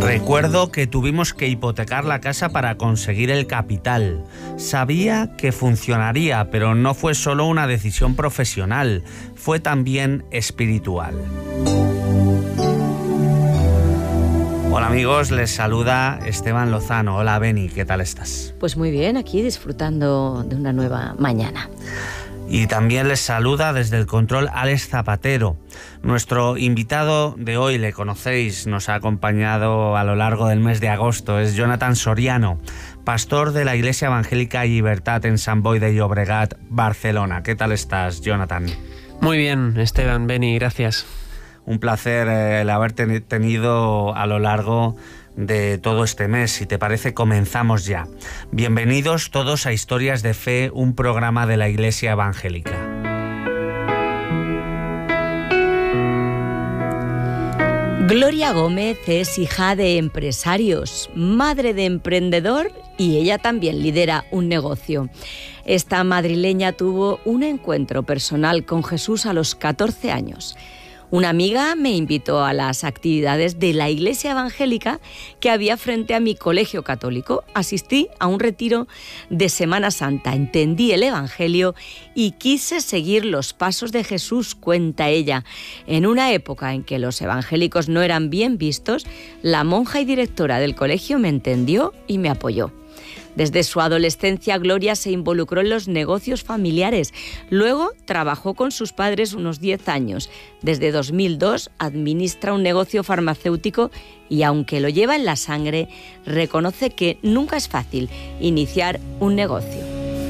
Recuerdo que tuvimos que hipotecar la casa para conseguir el capital. Sabía que funcionaría, pero no fue solo una decisión profesional, fue también espiritual. Hola amigos, les saluda Esteban Lozano. Hola Beni, ¿qué tal estás? Pues muy bien, aquí disfrutando de una nueva mañana. Y también les saluda desde el control Alex Zapatero. Nuestro invitado de hoy, le conocéis, nos ha acompañado a lo largo del mes de agosto, es Jonathan Soriano, pastor de la Iglesia Evangélica Llibertat en Sant Boi de Llobregat, Barcelona. ¿Qué tal estás, Jonathan? Muy bien, Esteban, Beni, gracias. Un placer el haberte tenido a lo largo de todo este mes. Si te parece, comenzamos ya. Bienvenidos todos a Historias de Fe, un programa de la Iglesia Evangélica. Gloria Gómez es hija de empresarios, madre de emprendedor y ella también lidera un negocio. Esta madrileña tuvo un encuentro personal con Jesús a los 14 años. Una amiga me invitó a las actividades de la iglesia evangélica que había frente a mi colegio católico. Asistí a un retiro de Semana Santa, entendí el evangelio y quise seguir los pasos de Jesús, cuenta ella. En una época en que los evangélicos no eran bien vistos, la monja y directora del colegio me entendió y me apoyó. Desde su adolescencia, Gloria se involucró en los negocios familiares. Luego trabajó con sus padres unos 10 años. Desde 2002 administra un negocio farmacéutico y, aunque lo lleva en la sangre, reconoce que nunca es fácil iniciar un negocio.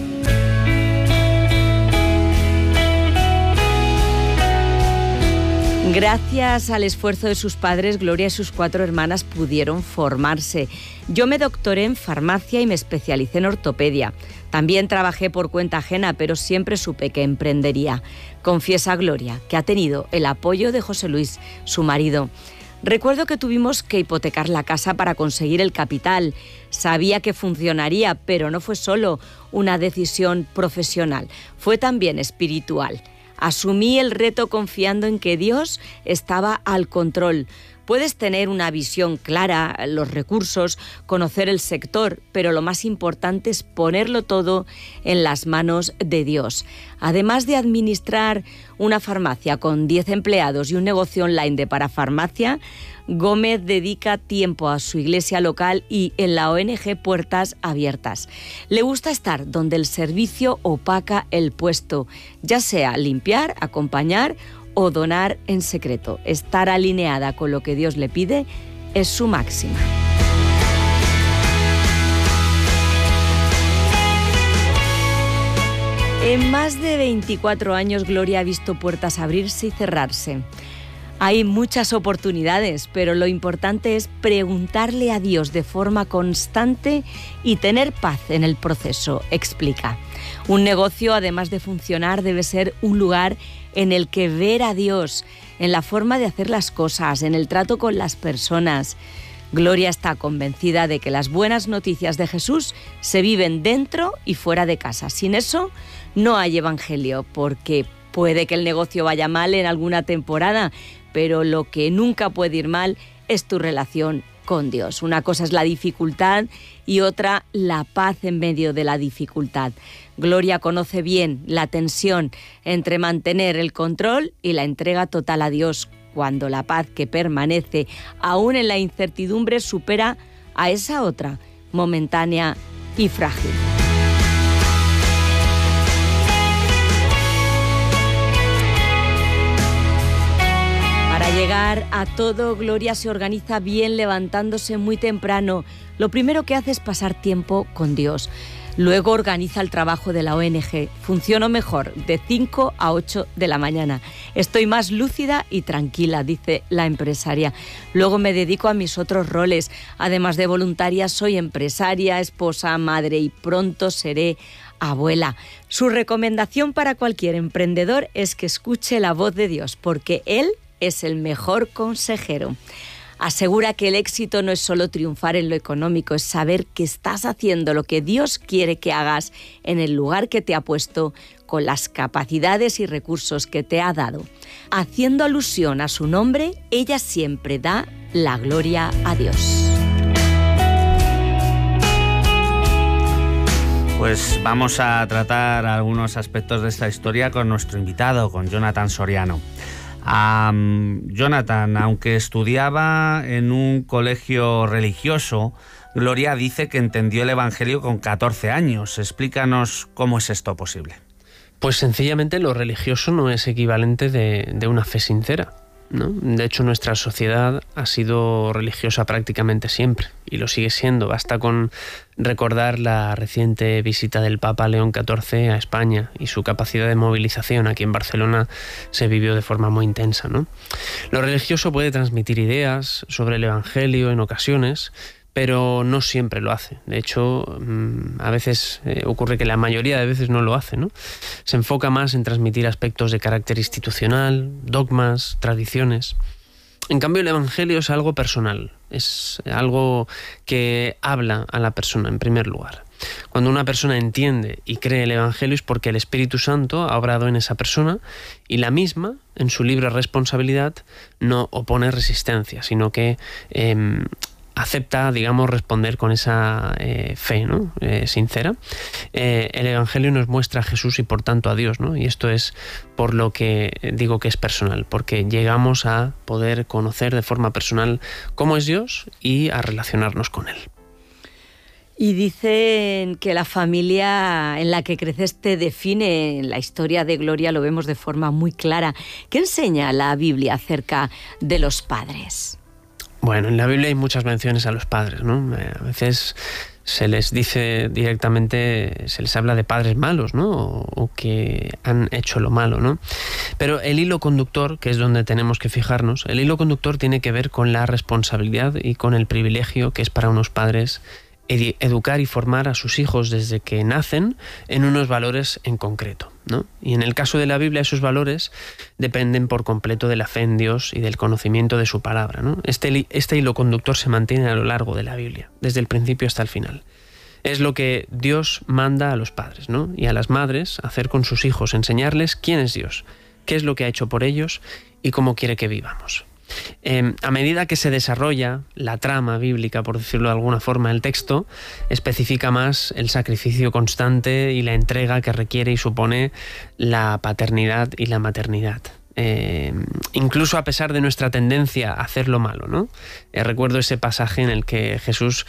Gracias al esfuerzo de sus padres, Gloria y sus 4 hermanas pudieron formarse. Yo me doctoré en farmacia y me especialicé en ortopedia. También trabajé por cuenta ajena, pero siempre supe que emprendería. Confiesa Gloria que ha tenido el apoyo de José Luis, su marido. Recuerdo que tuvimos que hipotecar la casa para conseguir el capital. Sabía que funcionaría, pero no fue solo una decisión profesional, fue también espiritual. Asumí el reto confiando en que Dios estaba al control. Puedes tener una visión clara, los recursos, conocer el sector, pero lo más importante es ponerlo todo en las manos de Dios. Además de administrar una farmacia con 10 empleados y un negocio online de parafarmacia, Gómez dedica tiempo a su iglesia local y en la ONG Puertas Abiertas. Le gusta estar donde el servicio opaca el puesto, ya sea limpiar, acompañar o donar en secreto. Estar alineada con lo que Dios le pide es su máxima. En más de 24 años, Gloria ha visto puertas abrirse y cerrarse. Hay muchas oportunidades, pero lo importante es preguntarle a Dios de forma constante y tener paz en el proceso, explica. Un negocio, además de funcionar, debe ser un lugar en el que ver a Dios, en la forma de hacer las cosas, en el trato con las personas. Gloria está convencida de que las buenas noticias de Jesús se viven dentro y fuera de casa. Sin eso no hay evangelio, porque puede que el negocio vaya mal en alguna temporada, pero lo que nunca puede ir mal es tu relación con Dios. Una cosa es la dificultad y otra la paz en medio de la dificultad. Gloria conoce bien la tensión entre mantener el control y la entrega total a Dios, cuando la paz que permanece aún en la incertidumbre supera a esa otra, momentánea y frágil. Para llegar a todo, Gloria se organiza bien levantándose muy temprano. Lo primero que hace es pasar tiempo con Dios. Luego organiza el trabajo de la ONG. Funciono mejor de 5 a 8 de la mañana. Estoy más lúcida y tranquila, dice la empresaria. Luego me dedico a mis otros roles. Además de voluntaria, soy empresaria, esposa, madre y pronto seré abuela. Su recomendación para cualquier emprendedor es que escuche la voz de Dios, porque Él es el mejor consejero. Asegura que el éxito no es solo triunfar en lo económico, es saber que estás haciendo lo que Dios quiere que hagas en el lugar que te ha puesto, con las capacidades y recursos que te ha dado. Haciendo alusión a su nombre, ella siempre da la gloria a Dios. Pues vamos a tratar algunos aspectos de esta historia con nuestro invitado, con Jonathan Soriano. Jonathan, aunque estudiaba en un colegio religioso, Gloria dice que entendió el Evangelio con 14 años. Explícanos cómo es esto posible. Pues sencillamente lo religioso no es equivalente de una fe sincera, ¿no? De hecho, nuestra sociedad ha sido religiosa prácticamente siempre y lo sigue siendo. Basta con recordar la reciente visita del Papa León XIV a España y su capacidad de movilización aquí en Barcelona se vivió de forma muy intensa, ¿no? Lo religioso puede transmitir ideas sobre el Evangelio en ocasiones, pero no siempre lo hace. De hecho, a veces ocurre que la mayoría de veces no lo hace, ¿no? Se enfoca más en transmitir aspectos de carácter institucional, dogmas, tradiciones. En cambio, el Evangelio es algo personal, es algo que habla a la persona en primer lugar. Cuando una persona entiende y cree el Evangelio es porque el Espíritu Santo ha obrado en esa persona y la misma, en su libre responsabilidad, no opone resistencia, sino que acepta, digamos, responder con esa fe, ¿no? Sincera. El Evangelio nos muestra a Jesús y por tanto a Dios, ¿no? Y esto es por lo que digo que es personal, porque llegamos a poder conocer de forma personal cómo es Dios y a relacionarnos con Él. Y dicen que la familia en la que creces te define. En la historia de Gloria lo vemos de forma muy clara. ¿Qué enseña la Biblia acerca de los padres? Bueno, en la Biblia hay muchas menciones a los padres, ¿no? A veces se les dice directamente, se les habla de padres malos, ¿no? O que han hecho lo malo, ¿no? Pero el hilo conductor, que es donde tenemos que fijarnos, el hilo conductor tiene que ver con la responsabilidad y con el privilegio que es para unos padres educar y formar a sus hijos desde que nacen en unos valores en concreto, ¿no? Y en el caso de la Biblia esos valores dependen por completo de la fe en Dios y del conocimiento de su palabra, ¿no? Este hilo conductor se mantiene a lo largo de la Biblia, desde el principio hasta el final. Es lo que Dios manda a los padres, ¿no? Y a las madres hacer con sus hijos, enseñarles quién es Dios, qué es lo que ha hecho por ellos y cómo quiere que vivamos. A medida que se desarrolla la trama bíblica, por decirlo de alguna forma, el texto especifica más el sacrificio constante y la entrega que requiere y supone la paternidad y la maternidad. Incluso a pesar de nuestra tendencia a hacer lo malo, ¿no? Recuerdo ese pasaje en el que Jesús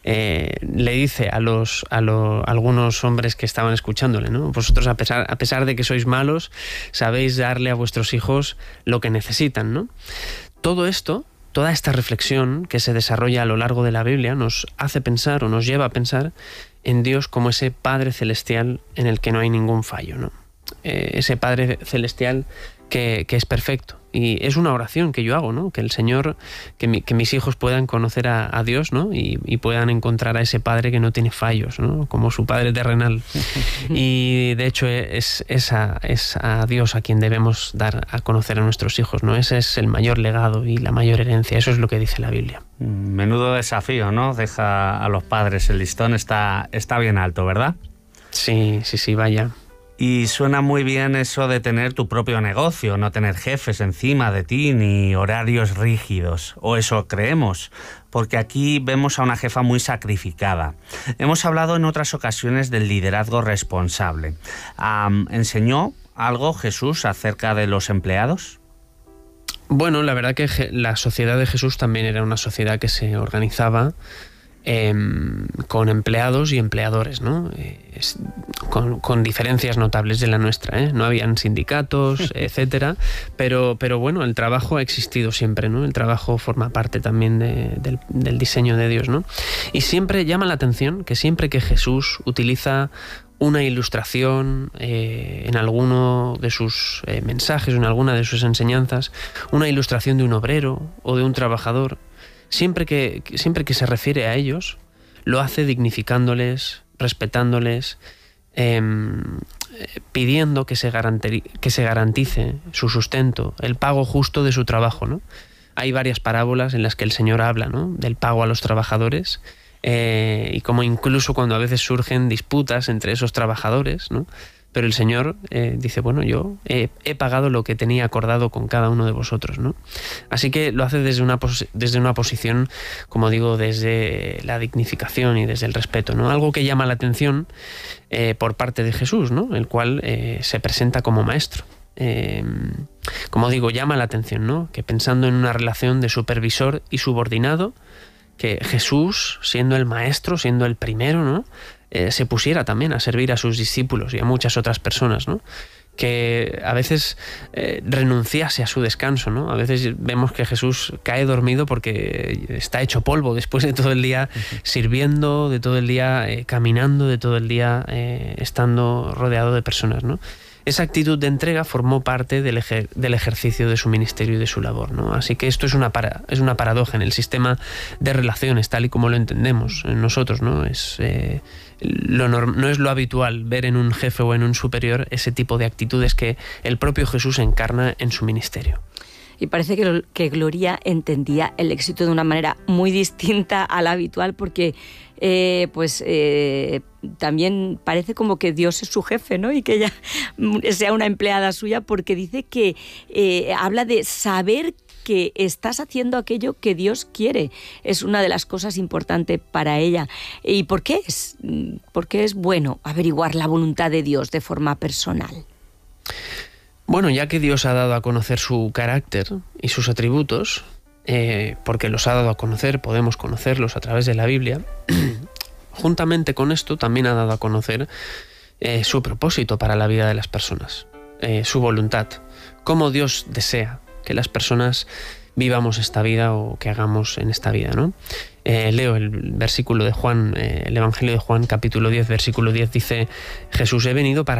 le dice a algunos hombres que estaban escuchándole, ¿no? Vosotros a pesar de que sois malos, sabéis darle a vuestros hijos lo que necesitan, ¿no? Todo esto, toda esta reflexión que se desarrolla a lo largo de la Biblia nos hace pensar o nos lleva a pensar en Dios como ese Padre Celestial en el que no hay ningún fallo, ¿no? Ese Padre Celestial que es perfecto. Y es una oración que yo hago, ¿no? Que el Señor, que mis hijos puedan conocer a Dios, ¿no? Y puedan encontrar a ese Padre que no tiene fallos, ¿no? Como su Padre terrenal. Y de hecho es a Dios a quien debemos dar a conocer a nuestros hijos, ¿no? Ese es el mayor legado y la mayor herencia. Eso es lo que dice la Biblia. Menudo desafío, ¿no? Deja a los padres. El listón está bien alto, ¿verdad? Sí, vaya. Y suena muy bien eso de tener tu propio negocio, no tener jefes encima de ti ni horarios rígidos, o eso creemos, porque aquí vemos a una jefa muy sacrificada. Hemos hablado en otras ocasiones del liderazgo responsable. ¿Enseñó algo Jesús acerca de los empleados? Bueno, la verdad que la sociedad de Jesús también era una sociedad que se organizaba con empleados y empleadores, ¿no? Con diferencias notables de la nuestra, ¿eh? No habían sindicatos, etcétera, pero bueno, el trabajo ha existido siempre, ¿no? El trabajo forma parte también del diseño de Dios, ¿no? Y siempre llama la atención que siempre que Jesús utiliza una ilustración en alguno de sus mensajes, en alguna de sus enseñanzas, una ilustración de un obrero o de un trabajador, siempre que se refiere a ellos, lo hace dignificándoles, respetándoles, pidiendo que se garantice su sustento, el pago justo de su trabajo, ¿no? Hay varias parábolas en las que el Señor habla, ¿no?, del pago a los trabajadores, y como incluso cuando a veces surgen disputas entre esos trabajadores, ¿no?, pero el Señor dice, bueno, yo he pagado lo que tenía acordado con cada uno de vosotros, ¿no? Así que lo hace desde una posición, como digo, desde la dignificación y desde el respeto, ¿no? Algo que llama la atención por parte de Jesús, ¿no?, el cual se presenta como maestro. Como digo, llama la atención, ¿no?, que pensando en una relación de supervisor y subordinado, que Jesús, siendo el maestro, siendo el primero, ¿no?, se pusiera también a servir a sus discípulos y a muchas otras personas, ¿no?, que a veces renunciase a su descanso, ¿no? A veces vemos que Jesús cae dormido porque está hecho polvo después de todo el día sirviendo, de todo el día caminando, de todo el día estando rodeado de personas, ¿no? Esa actitud de entrega formó parte del ejercicio de su ministerio y de su labor, ¿no? Así que esto es una paradoja en el sistema de relaciones, tal y como lo entendemos nosotros, ¿no? No es lo habitual ver en un jefe o en un superior ese tipo de actitudes que el propio Jesús encarna en su ministerio. Y parece que Gloria entendía el éxito de una manera muy distinta a la habitual, porque también parece como que Dios es su jefe, ¿no? Y que ella sea una empleada suya, porque dice que habla de saber que estás haciendo aquello que Dios quiere. Es una de las cosas importantes para ella. ¿Y por qué es? Porque es bueno averiguar la voluntad de Dios de forma personal. Bueno, ya que Dios ha dado a conocer su carácter y sus atributos, porque los ha dado a conocer, podemos conocerlos a través de la Biblia, juntamente con esto también ha dado a conocer su propósito para la vida de las personas, su voluntad, cómo Dios desea que las personas vivamos esta vida o que hagamos en esta vida, ¿no? Leo el versículo de Juan, el Evangelio de Juan, capítulo 10, versículo 10, dice: Jesús, he venido para